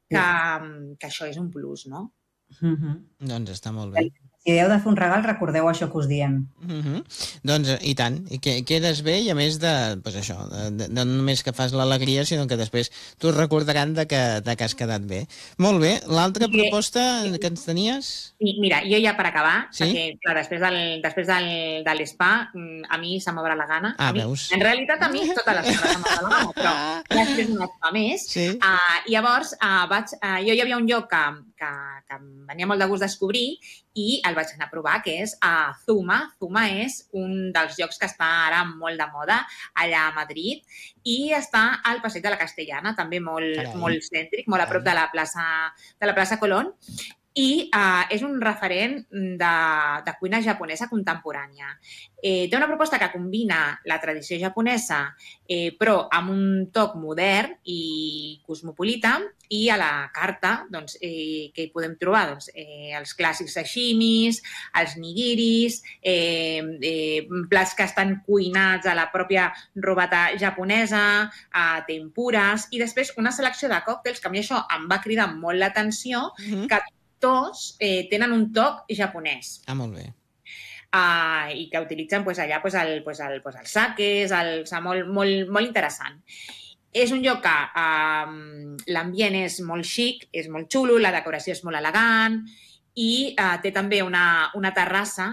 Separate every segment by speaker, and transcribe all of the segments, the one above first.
Speaker 1: que això és un plus, no?
Speaker 2: Doncs està molt bé.
Speaker 3: Si heu de fer un regal, recordeu això que us diem.
Speaker 2: Doncs, i tant, i quedes bé, i a més doncs això, no només que fas l'alegria, sinó que després t'ho recordaran de que has quedat bé. Molt bé, l'altra proposta que ens tenies?
Speaker 1: Mira, jo ja per acabar, perquè clar, després de l'spa a mi se m'obre la gana.
Speaker 2: Veus.
Speaker 1: En realitat a mi tota l'estona se m'obre la gana, però després un spa més. Llavors, jo hi havia un lloc que em venia molt de gust descobrir i el vaig anar a provar, que és a Zuma. Zuma és un dels llocs que està ara molt de moda allà a Madrid i està al Passeig de la Castellana, també molt cèntric, molt a prop de la plaça Colón. I és un referent de cuina japonesa contemporània. Té una proposta que combina la tradició japonesa, però amb un toc modern i cosmopolita, i a la carta què hi podem trobar? Els clàssics sashimis, els nigiris, plats que estan cuinats a la pròpia robata japonesa, tempures, i després una selecció de còctels que a mi això em va cridar molt l'atenció, que tots tenen un toc japonès.
Speaker 2: Molt bé.
Speaker 1: I que utilitzen allà els sakes, molt interessant. És un lloc que l'ambient és molt xic, és molt xulo, la decoració és molt elegant i té també una terrassa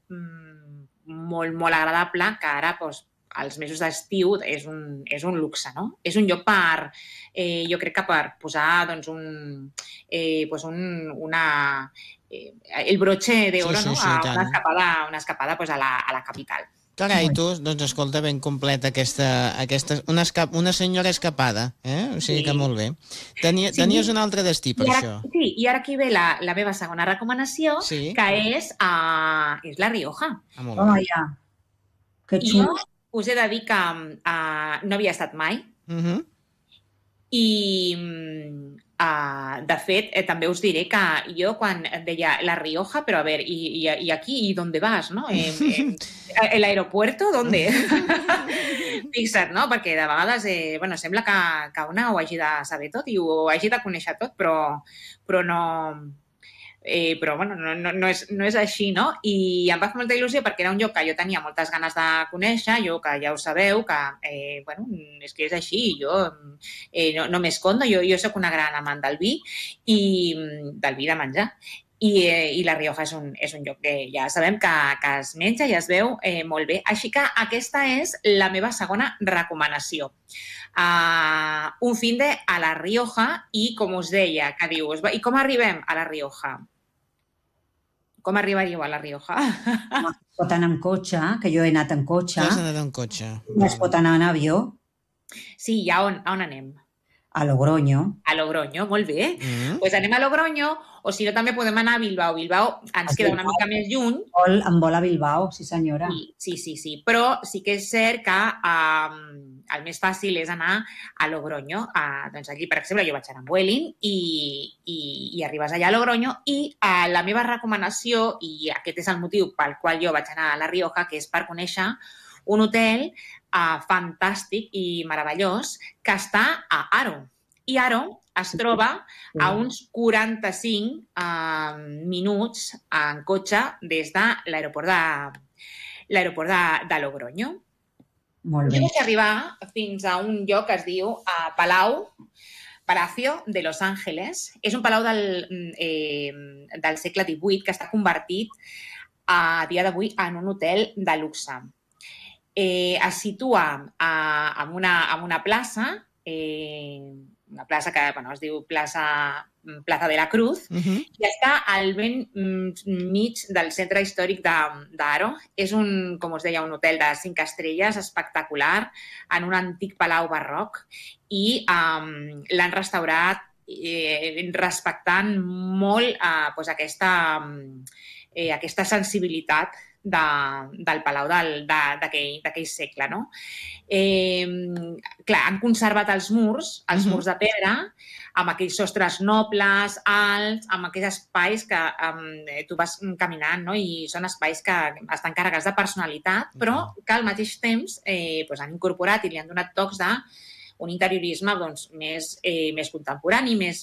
Speaker 1: molt agradable que ara, als mesos d'estiu, és un luxe, no? És un lloc jo crec que per posar el broche de oro, no? Una escapada a la capital.
Speaker 2: Carai, tu, doncs escolta, ben completa una senyora escapada, o sigui que molt bé. Tenies un altre destí per això.
Speaker 1: Sí, i ara aquí ve la meva segona recomanació, que és la Rioja.
Speaker 3: Oh, ja. Que xulo.
Speaker 1: Us he de dir que no havia estat mai i, de fet, també us diré que jo quan deia La Rioja, però a veure, i aquí, i d'on vas, no? El aeropuerto, ¿dónde? Fixa't, no? Perquè de vegades, sembla que una ho hagi de saber tot i ho hagi de conèixer tot, però no... però no és així, no? I em va fer molta il·lusió perquè era un lloc que jo tenia moltes ganes de conèixer, jo que ja ho sabeu, que és que és així, jo no m'escondo, jo soc una gran amant del vi i del vi de menjar. I la Rioja és un lloc que ja sabem que es menja i es veu molt bé. Així que aquesta és la meva segona recomanació. Un finde a la Rioja i, com us deia, que dius, i com arribem a la Rioja? Com arribaríeu a la Rioja?
Speaker 3: Es pot anar amb cotxe, que jo he anat en cotxe.
Speaker 2: Tu has anat en cotxe.
Speaker 3: Es pot anar en avió.
Speaker 1: Sí, i on anem?
Speaker 3: A Logroño.
Speaker 1: A Logroño, molt bé. Doncs anem a Logroño, o si no també podem anar a Bilbao. Bilbao ens queda una mica més lluny.
Speaker 3: En vol a Bilbao, sí senyora.
Speaker 1: Sí. Però sí que és cert que el més fàcil és anar a Logroño. Doncs aquí, per exemple, jo vaig anar amb Vueling i arribes allà a Logroño i la meva recomanació, i aquest és el motiu pel qual jo vaig anar a La Rioja, que és per conèixer un hotel fantàstic i meravellós que està a Haro. I Haro es troba a uns 45 minuts en cotxe des de l'aeroport de Logroño.
Speaker 3: Molt bé.
Speaker 1: Jo vaig arribar fins a un lloc que es diu Palacio de Los Ángeles. És un palau del segle XVIII que està convertit a dia d'avui en un hotel de luxe. Es situa en una plaça, una plaça que es diu Plaza de la Cruz, i està al ben mig del centre històric d'Haro. És com us deia, un hotel de 5 estrelles espectacular en un antic palau barroc i l'han restaurat respectant molt aquesta sensibilitat del palau d'aquell segle, no? Clar, han conservat els murs de pedra, amb aquells sostres nobles, alts, amb aquells espais que tu vas caminant, no? I són espais que estan carregats de personalitat, però que al mateix temps han incorporat i li han donat tocs d'un interiorisme més contemporani, més